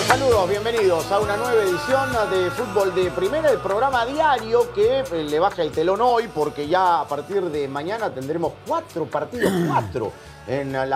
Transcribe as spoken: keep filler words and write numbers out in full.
Saludos, bienvenidos a una nueva edición de Fútbol de Primera, el programa diario que le baja el telón hoy porque ya a partir de mañana tendremos cuatro partidos, cuatro en la